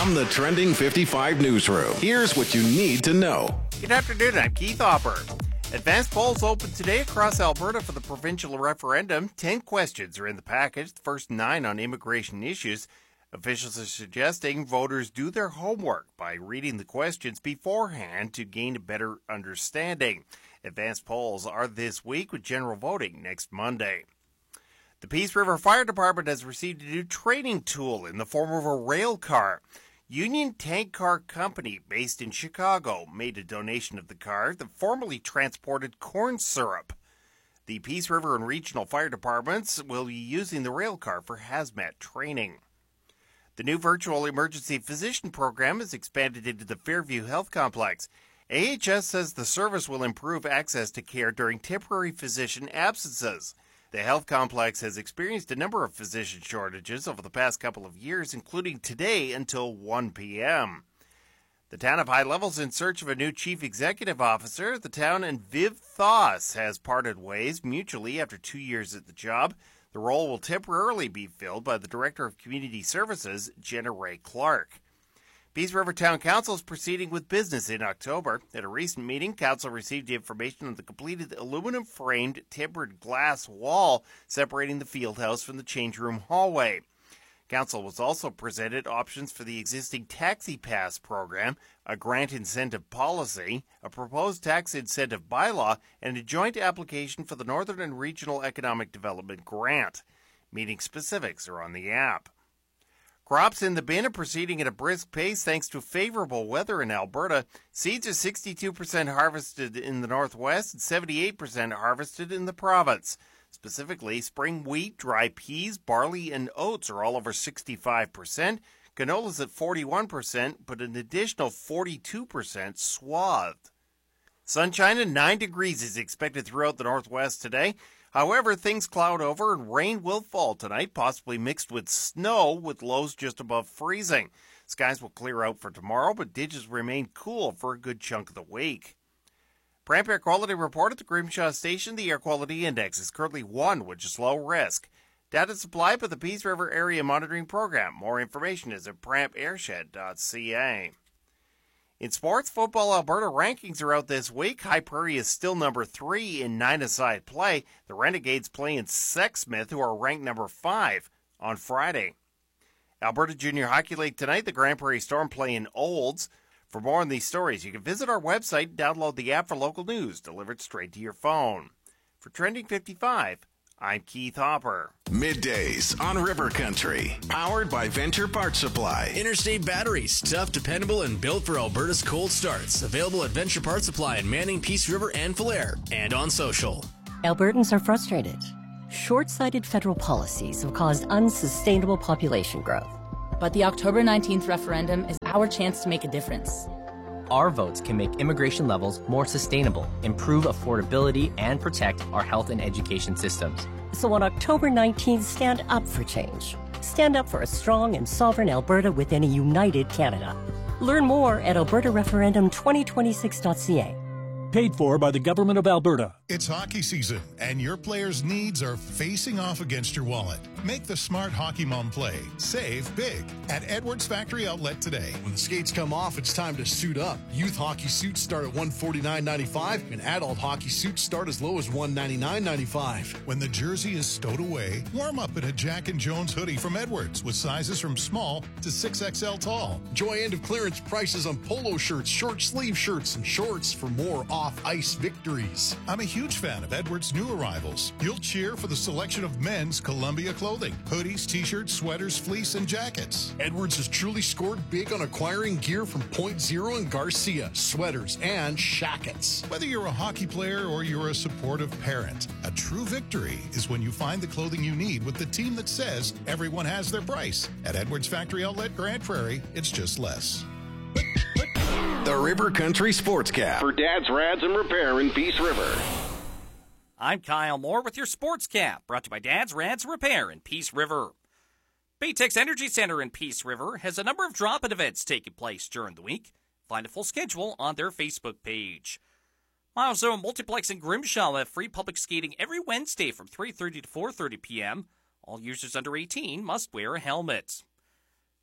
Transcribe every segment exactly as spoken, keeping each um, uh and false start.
From the Trending fifty-five newsroom, here's what you need to know. Good afternoon, I'm Keith Hopper. Advanced polls open today across Alberta for the provincial referendum. Ten questions are in the package, the first nine on immigration issues. Officials are suggesting voters do their homework by reading the questions beforehand to gain a better understanding. Advanced polls are this week with general voting next Monday. The Peace River Fire Department has received a new training tool in the form of a rail car. Union Tank Car Company, based in Chicago, made a donation of the car that formerly transported corn syrup. The Peace River and regional fire departments will be using the rail car for hazmat training. The new virtual emergency physician program is expanded into the Fairview Health Complex. A H S says the service will improve access to care during temporary physician absences. The health complex has experienced a number of physician shortages over the past couple of years, including today until one p.m. The town of High Level is in search of a new chief executive officer. The town and Viv Thoss has parted ways mutually after two years at the job. The role will temporarily be filled by the Director of Community Services, Jenna Ray Clark. Peace River Town Council is proceeding with business in October. At a recent meeting, Council received information on the completed aluminum-framed tempered glass wall separating the field house from the change room hallway. Council was also presented options for the existing Taxi Pass program, a grant incentive policy, a proposed tax incentive bylaw, and a joint application for the Northern and Regional Economic Development Grant. Meeting specifics are on the app. Crops in the bin are proceeding at a brisk pace thanks to favorable weather in Alberta. Seeds are sixty-two percent harvested in the northwest and seventy-eight percent harvested in the province. Specifically, spring wheat, dry peas, barley, and oats are all over sixty-five percent. Canola's at forty-one percent, but an additional forty-two percent swathed. Sunshine and nine degrees is expected throughout the northwest today. However, things cloud over and rain will fall tonight, possibly mixed with snow, with lows just above freezing. Skies will clear out for tomorrow, but ditches remain cool for a good chunk of the week. Pramp Air Quality Report at the Grimshaw Station. The Air Quality Index is currently one, which is low risk. Data supplied by the Peace River Area Monitoring Program. More information is at pramp airshed dot c a. In sports, Football Alberta rankings are out this week. High Prairie is still number three in nine-a-side play. The Renegades play in Sexsmith, who are ranked number five on Friday. Alberta Junior Hockey League tonight, the Grand Prairie Storm play in Olds. For more on these stories, you can visit our website and download the app for local news delivered straight to your phone. For Trending fifty-five, I'm Keith Hopper. Middays on River Country, powered by Venture Parts Supply. Interstate batteries, tough, dependable, and built for Alberta's cold starts. Available at Venture Parts Supply in Manning, Peace River, and Falher, and on social. Albertans are frustrated. Short-sighted federal policies have caused unsustainable population growth. But the October nineteenth referendum is our chance to make a difference. Our votes can make immigration levels more sustainable, improve affordability, and protect our health and education systems. So on October nineteenth, stand up for change. Stand up for a strong and sovereign Alberta within a united Canada. Learn more at alberta referendum twenty twenty-six dot c a. Paid for by the Government of Alberta. It's hockey season, and your players' needs are facing off against your wallet. Make the smart hockey mom play. Save big at Edwards Factory Outlet today. When the skates come off, it's time to suit up. Youth hockey suits start at one hundred forty-nine dollars and ninety-five cents, and adult hockey suits start as low as one hundred ninety-nine dollars and ninety-five cents. When the jersey is stowed away, warm up in a Jack and Jones hoodie from Edwards with sizes from small to six X L tall. Enjoy end of clearance prices on polo shirts, short sleeve shirts, and shorts for more off-ice victories. I'm a huge fan of Edwards' new arrivals. You'll cheer for the selection of men's Columbia clothing. Hoodies, t-shirts, sweaters, fleece, and jackets. Edwards has truly scored big on acquiring gear from Point Zero and Garcia, sweaters, and shackets. Whether you're a hockey player or you're a supportive parent, a true victory is when you find the clothing you need with the team that says everyone has their price. At Edwards Factory Outlet Grand Prairie, it's just less. The River Country Sportscast for Dad's Rads and Repair in Peace River. I'm Kyle Moore with your Sports Cap, brought to you by Dad's Rads and Repair in Peace River. Baytex Energy Center in Peace River has a number of drop-in events taking place during the week. Find a full schedule on their Facebook page. Milestone Multiplex in Grimshaw have free public skating every Wednesday from three thirty to four thirty p.m. All users under eighteen must wear a helmet.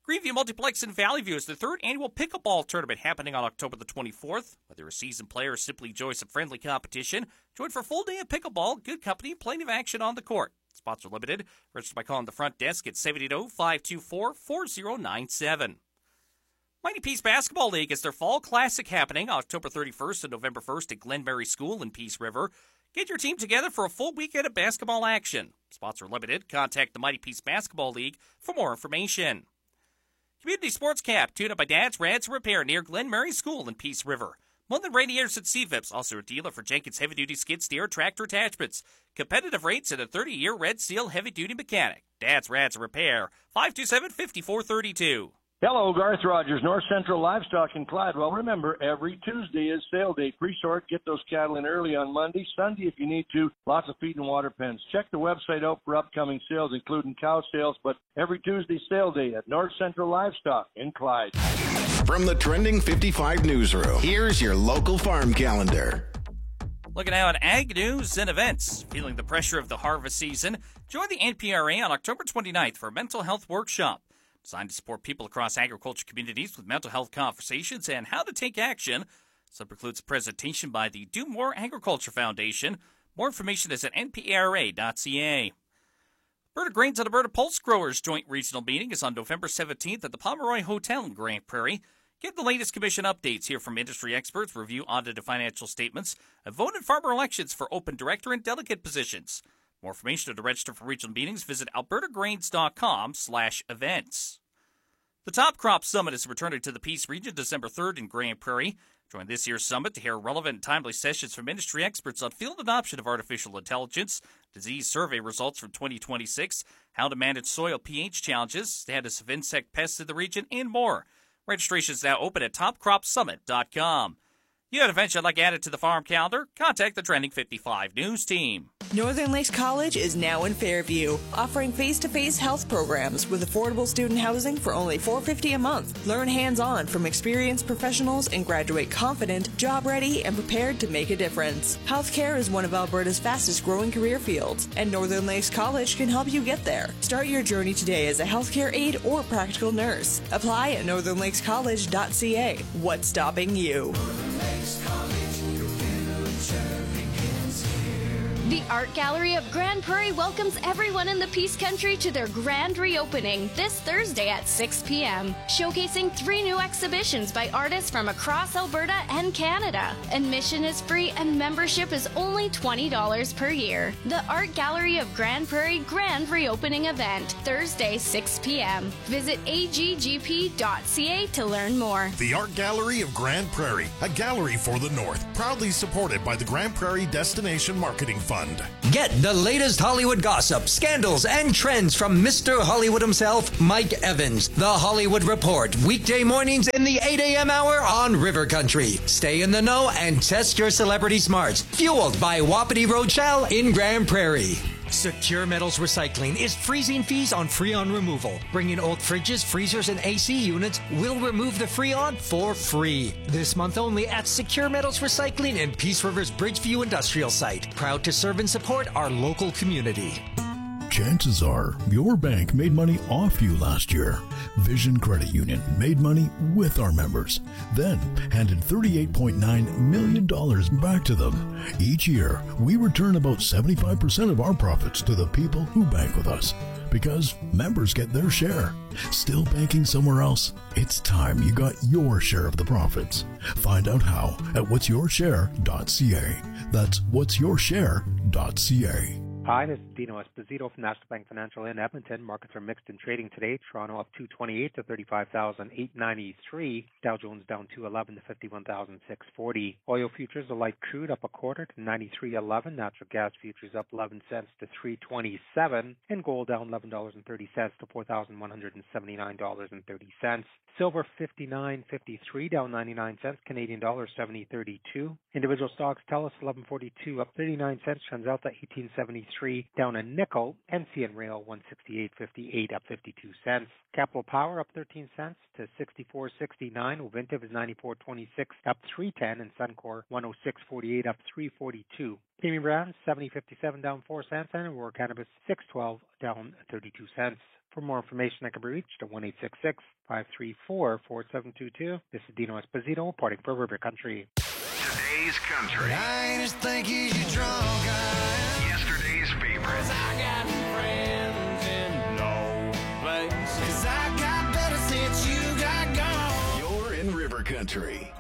Greenview Multiplex in Valley View is the third annual pickleball tournament happening on October the twenty-fourth. Whether you're a seasoned player or simply enjoy some friendly competition, join for a full day of pickleball, good company, plenty of action on the court. Spots are limited. Register by calling the front desk at seven eight zero, five two four, four zero nine seven. Mighty Peace Basketball League is their Fall Classic happening October thirty-first and November first at Glenberry School in Peace River. Get your team together for a full weekend of basketball action. Spots are limited. Contact the Mighty Peace Basketball League for more information. Community Sports Cap, tuned up by Dad's Rads Repair near Glenmary School in Peace River. Mullen Radiators at C V I Ps, also a dealer for Jenkins Heavy Duty Skid Steer Tractor Attachments. Competitive rates and a thirty-year Red Seal Heavy Duty Mechanic. Dad's Rads Repair, five two seven, five four three two. Hello, Garth Rogers, North Central Livestock in Clyde. Well, remember, every Tuesday is sale day. Pre-sort, get those cattle in early on Monday. Sunday, if you need to, lots of feed and water pens. Check the website out for upcoming sales, including cow sales, but every Tuesday sale day at North Central Livestock in Clyde. From the Trending fifty-five newsroom, here's your local farm calendar. Looking now at ag news and events. Feeling the pressure of the harvest season? Join the N P R A on October twenty-ninth for a mental health workshop. Designed to support people across agriculture communities with mental health conversations and how to take action. Sub includes a presentation by the Do More Agriculture Foundation. More information is at N P R A dot C A. Alberta Grains and Alberta Pulse Growers Joint Regional Meeting is on November seventeenth at the Pomeroy Hotel in Grand Prairie. Get the latest commission updates, hear from industry experts, review audited financial statements, and vote in farmer elections for open director and delegate positions. More information or to register for regional meetings, visit albertagrains.com slash events. The Top Crop Summit is returning to the Peace Region December third in Grand Prairie. Join this year's summit to hear relevant and timely sessions from industry experts on field adoption of artificial intelligence, disease survey results from twenty twenty-six, how to manage soil pH challenges, status of insect pests in the region, and more. Registration is now open at top crop summit dot com. You have an event you'd like added to the farm calendar? Contact the Trending fifty-five News team. Northern Lakes College is now in Fairview, offering face-to-face health programs with affordable student housing for only four dollars and fifty cents a month. Learn hands-on from experienced professionals and graduate confident, job-ready, and prepared to make a difference. Healthcare is one of Alberta's fastest-growing career fields, and Northern Lakes College can help you get there. Start your journey today as a healthcare aide or practical nurse. Apply at northern lakes college dot c a. What's stopping you? The Art Gallery of Grand Prairie welcomes everyone in the Peace Country to their grand reopening this Thursday at six p.m., showcasing three new exhibitions by artists from across Alberta and Canada. Admission is free and membership is only twenty dollars per year. The Art Gallery of Grand Prairie Grand Reopening Event, Thursday, six p.m. Visit a g g p dot c a to learn more. The Art Gallery of Grand Prairie, a gallery for the North, proudly supported by the Grand Prairie Destination Marketing Fund. Get the latest Hollywood gossip, scandals, and trends from Mister Hollywood himself, Mike Evans. The Hollywood Report, weekday mornings in the eight a.m. hour on River Country. Stay in the know and test your celebrity smarts. Fueled by Wapiti Rochelle in Grand Prairie. Secure Metals Recycling is freezing fees on Freon removal. Bring in old fridges, freezers, and A C units. We'll remove the Freon for free. This month only at Secure Metals Recycling in Peace River's Bridgeview Industrial Site. Proud to serve and support our local community. Chances are your bank made money off you last year. Vision Credit Union made money with our members, then handed thirty-eight point nine million dollars back to them. Each year, we return about seventy-five percent of our profits to the people who bank with us, because members get their share. Still banking somewhere else? It's time you got your share of the profits. Find out how at whats your share dot c a. That's whats your share dot c a. Hi, this is Dino Esposito from National Bank Financial in Edmonton. Markets are mixed in trading today. Toronto up two twenty-eight to thirty-five thousand eight hundred ninety-three. Dow Jones down two eleven to fifty-one thousand six hundred forty. Oil futures, the light crude up a quarter to ninety-three eleven. Natural gas futures up eleven cents to three twenty-seven. And gold down eleven dollars and thirty cents to four thousand one hundred seventy-nine dollars and thirty cents. Silver fifty-nine fifty-three, down ninety-nine cents. Canadian dollar seventy thirty-two. Individual stocks, TELUS eleven forty-two, up thirty-nine cents. TransAlta eighteen seventy-three. three down a nickel. N C N Rail one sixty-eight fifty-eight up fifty-two cents. Capital Power up thirteen cents to sixty-four sixty-nine. Ovintiv is ninety-four twenty-six up three ten, and Suncor one oh six forty-eight up three forty-two. Premium Brands seventy fifty-seven down four cents, and Aurora Cannabis six twelve down thirty-two cents. For more information, I can be reached at one eight six six, five three four, four seven two two. This is Dino Esposito, reporting for River Country. Today's country. I just think you're drunk. Yesterday's favorites. I got friends in no place. Cause I got better since you got gone. You're in River Country.